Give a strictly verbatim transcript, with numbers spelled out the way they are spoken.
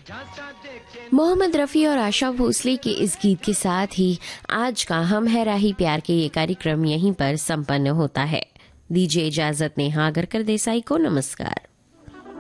मोहम्मद रफ़ी और आशा भोसले के इस गीत के साथ ही आज का हम है राही प्यार के ये कार्यक्रम यहीं पर संपन्न होता है। दीजिए इजाजत नेहा अगरकर देसाई को। नमस्कार।